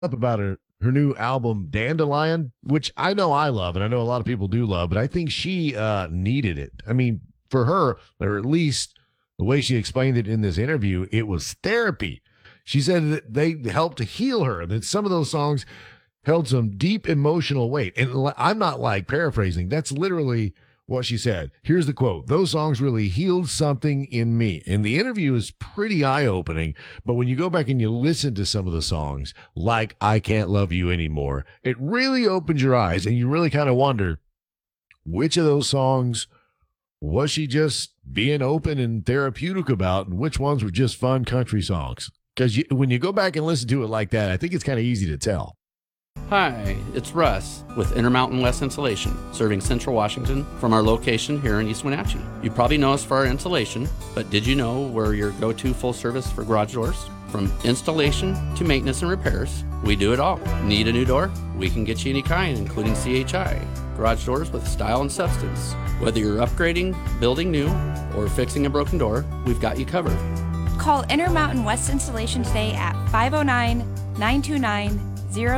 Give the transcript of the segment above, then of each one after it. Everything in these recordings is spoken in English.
up about her new album Dandelion, which I know I love, and I know a lot of people do love, but I think she needed it. I mean, for her, or at least the way she explained it in this interview, it was therapy. She said that they helped to heal her, that some of those songs held some deep emotional weight. And I'm not like paraphrasing, that's literally what she said. Here's the quote: "Those songs really healed something in me." And the interview is pretty eye opening. But when you go back and you listen to some of the songs, like "I Can't Love You Anymore," it really opens your eyes and you really kind of wonder which of those songs was she just being open and therapeutic about, and which ones were just fun country songs. Because when you go back and listen to it like that, I think it's kind of easy to tell. Hi, it's Russ with Intermountain West Insulation, serving Central Washington from our location here in East Wenatchee. You probably know us for our insulation, but did you know we're your go-to full service for garage doors? From installation to maintenance and repairs, we do it all. Need a new door? We can get you any kind, including CHI. Garage doors with style and substance. Whether you're upgrading, building new, or fixing a broken door, we've got you covered. Call Intermountain West Installation today at 509-929-0008.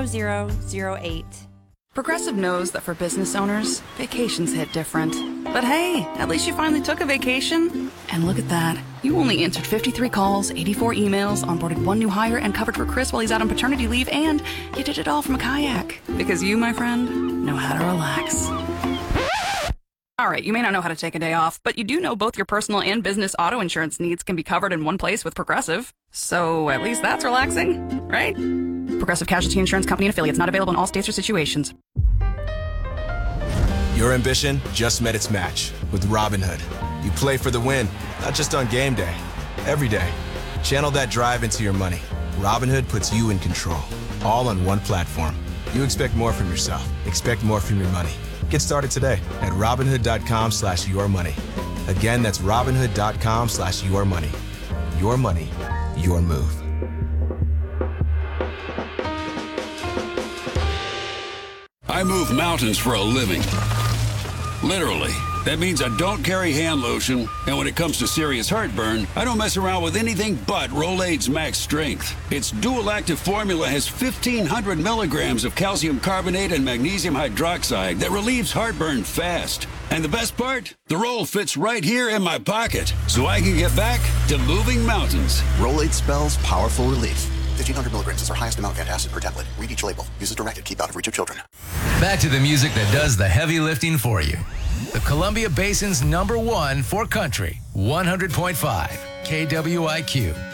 Progressive knows that for business owners, vacations hit different. But hey, at least you finally took a vacation. And look at that. You only answered 53 calls, 84 emails, onboarded one new hire, and covered for Chris while he's out on paternity leave, and you did it all from a kayak. Because you, my friend, know how to relax. All right, you may not know how to take a day off, but you do know both your personal and business auto insurance needs can be covered in one place with Progressive. So at least that's relaxing, right? Progressive Casualty Insurance Company and affiliates, not available in all states or situations. Your ambition just met its match with Robinhood. You play for the win, not just on game day, every day. Channel that drive into your money. Robinhood puts you in control, all on one platform. You expect more from yourself. Expect more from your money. Get started today at Robinhood.com/yourmoney. Again, that's Robinhood.com/yourmoney. Your money, your move. I move mountains for a living. Literally. That means I don't carry hand lotion, and when it comes to serious heartburn, I don't mess around with anything but Rolaids Max Strength. Its dual-active formula has 1,500 milligrams of calcium carbonate and magnesium hydroxide that relieves heartburn fast. And the best part? The roll fits right here in my pocket, so I can get back to moving mountains. Rolaids spells powerful relief. 1,500 milligrams is our highest amount of antacid per tablet. Read each label. Use as directed. Keep out of reach of children. Back to the music that does the heavy lifting for you. The Columbia Basin's #1 for country, 100.5 KWIQ.